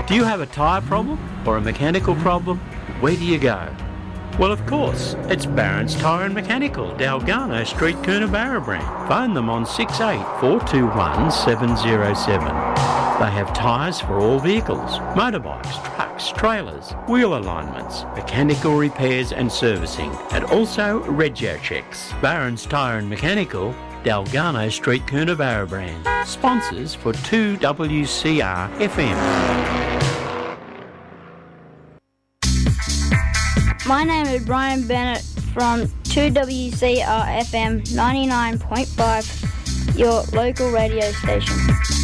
Do you have a tyre problem or a mechanical problem? Where do you go? Well, of course, it's Barron's Tyre and Mechanical, Dalgarno Street, Coonabarabran. Phone them on 68 707. They have tyres for all vehicles, motorbikes, trucks, trailers, wheel alignments, mechanical repairs and servicing, and also rego checks. Barron's Tyre and Mechanical, Dalgarno Street, Coonabarabran. Sponsors for 2WCR FM. My name is Brian Bennett from 2WCR FM 99.5, your local radio station.